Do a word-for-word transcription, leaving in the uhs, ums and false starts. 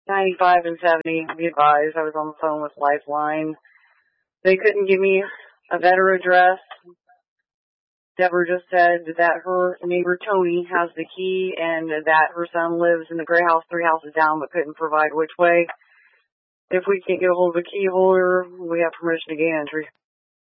ninety-five and seventy, be advised, I was on the phone with Lifeline. They couldn't give me a better address. Deborah just said that her neighbor Tony has the key and that her son lives in the gray house three houses down but couldn't provide which way. If we can't get a hold of the key holder, we have permission to gain entry.